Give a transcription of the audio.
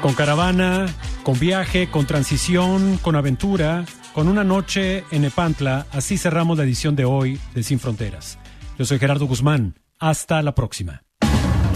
Con caravana, con viaje, con transición, con aventura, con una noche en Nepantla, así cerramos la edición de hoy de Sin Fronteras. Yo soy Gerardo Guzmán. Hasta la próxima.